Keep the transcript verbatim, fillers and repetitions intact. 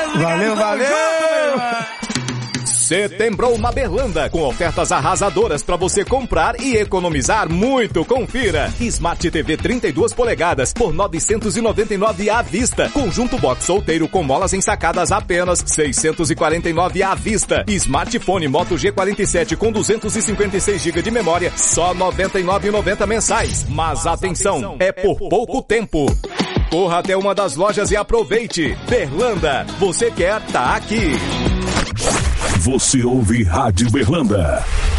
Valeu, valeu! Setembrou na Berlanda, com ofertas arrasadoras para você comprar e economizar muito. Confira. Smart T V trinta e duas polegadas por novecentos e noventa e nove reais à vista. Conjunto box solteiro com molas ensacadas apenas seiscentos e quarenta e nove reais à vista. Smartphone Moto G quarenta e sete com duzentos e cinquenta e seis gigas de memória, só noventa e nove reais e noventa centavos mensais. Mas atenção, é por pouco tempo. Corra até uma das lojas e aproveite. Berlanda, você quer tá aqui. Você ouve Rádio Berlanda.